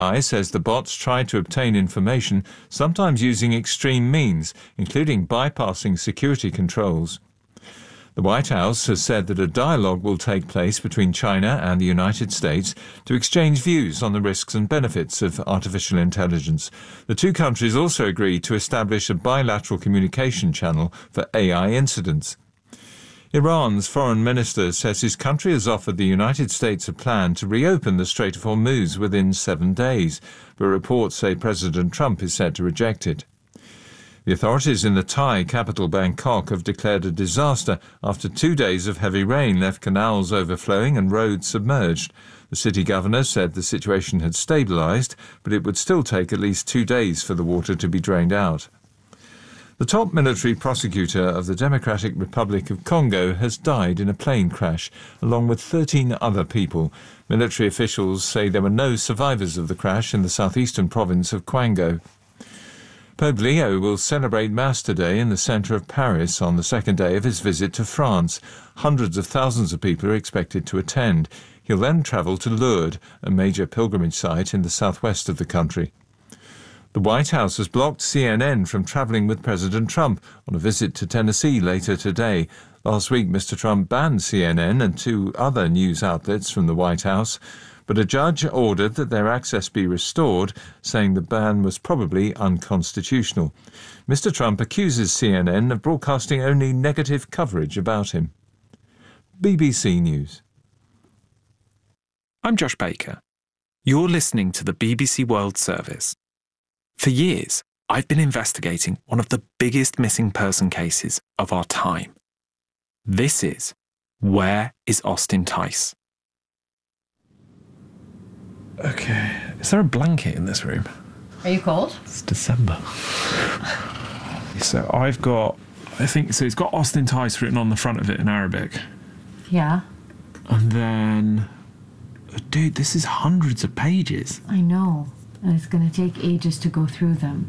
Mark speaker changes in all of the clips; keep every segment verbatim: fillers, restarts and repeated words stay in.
Speaker 1: I says the bots try to obtain information, sometimes using extreme means, including bypassing security controls. The White House has said that a dialogue will take place between China and the United States to exchange views on the risks and benefits of artificial intelligence. The two countries also agreed to establish a bilateral communication channel for A I incidents. Iran's foreign minister says his country has offered the United States a plan to reopen the Strait of Hormuz within seven days, but reports say President Trump is set to reject it. The authorities in the Thai capital Bangkok have declared a disaster after two days of heavy rain left canals overflowing and roads submerged. The city governor said the situation had stabilised, but it would still take at least two days for the water to be drained out. The top military prosecutor of the Democratic Republic of Congo has died in a plane crash, along with thirteen other people. Military officials say there were no survivors of the crash in the southeastern province of Kwango. Pope Leo will celebrate Mass today in the centre of Paris on the second day of his visit to France. Hundreds of thousands of people are expected to attend. He'll then travel to Lourdes, a major pilgrimage site in the southwest of the country. The White House has blocked C N N from travelling with President Trump on a visit to Tennessee later today. Last week, Mister Trump banned C N N and two other news outlets from the White House, but a judge ordered that their access be restored, saying the ban was probably unconstitutional. Mister Trump accuses C N N of broadcasting only negative coverage about him. B B C News.
Speaker 2: I'm Josh Baker. You're listening to the B B C World Service. For years, I've been investigating one of the biggest missing person cases of our time. This is Where is Austin Tice? Okay, is there a blanket in this room?
Speaker 3: Are you cold?
Speaker 2: It's December. So I've got, I think, so it's got Austin Tice written on the front of it in Arabic.
Speaker 3: Yeah.
Speaker 2: And then, dude, this is hundreds of pages.
Speaker 3: I know. And it's going to take ages to go through them.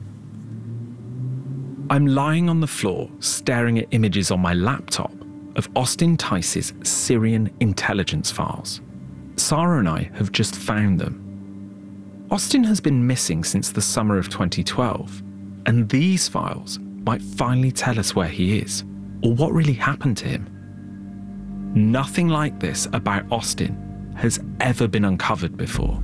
Speaker 2: I'm lying on the floor, staring at images on my laptop of Austin Tice's Syrian intelligence files. Sarah and I have just found them. Austin has been missing since the summer of twenty twelve, and these files might finally tell us where he is, or what really happened to him. Nothing like this about Austin has ever been uncovered before.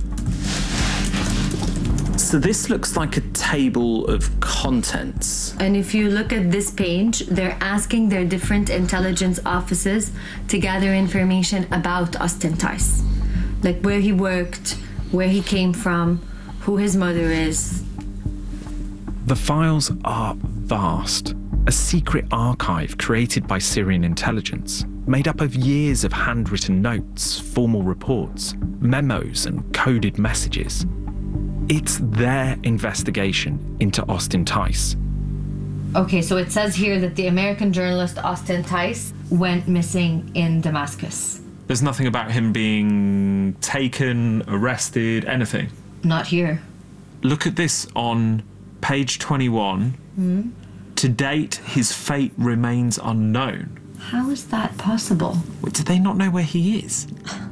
Speaker 2: So this looks like a table of contents.
Speaker 3: And if you look at this page, they're asking their different intelligence offices to gather information about Austin Tice. Like where he worked, where he came from, who his mother is.
Speaker 2: The files are vast. A secret archive created by Syrian intelligence, made up of years of handwritten notes, formal reports, memos and coded messages. It's their investigation into Austin Tice.
Speaker 3: Okay, so it says here that the American journalist Austin Tice went missing in Damascus.
Speaker 2: There's nothing about him being taken, arrested, anything?
Speaker 3: Not here.
Speaker 2: Look at this on page twenty-one.
Speaker 3: Mm-hmm.
Speaker 2: To date, his fate remains unknown.
Speaker 3: How is that possible?
Speaker 2: Wait, do they not know where he is?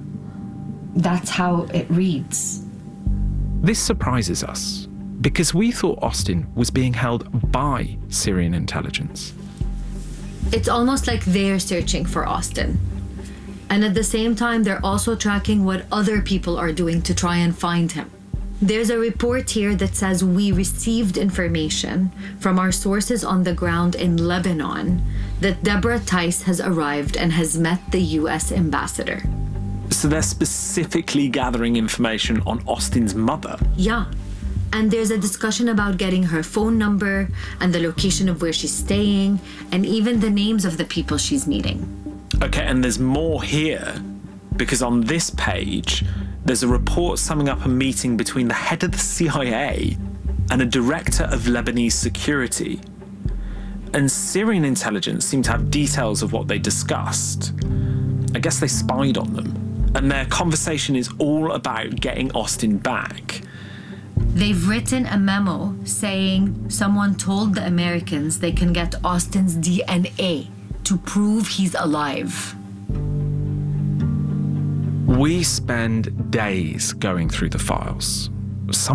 Speaker 3: That's how it reads.
Speaker 2: This surprises us, because we thought Austin was being held by Syrian intelligence.
Speaker 3: It's almost like they're searching for Austin. And at the same time, they're also tracking what other people are doing to try and find him. There's a report here that says we received information from our sources on the ground in Lebanon that Deborah Tice has arrived and has met the U S ambassador.
Speaker 2: So they're specifically gathering information on Austin's mother?
Speaker 3: Yeah. And there's a discussion about getting her phone number and the location of where she's staying and even the names of the people she's meeting.
Speaker 2: Okay, and there's more here, because on this page, there's a report summing up a meeting between the head of the C I A and a director of Lebanese security. And Syrian intelligence seemed to have details of what they discussed. I guess they spied on them. And their conversation is all about getting Austin back.
Speaker 3: They've written a memo saying someone told the Americans they can get Austin's D N A to prove he's alive.
Speaker 2: We spend days going through the files. some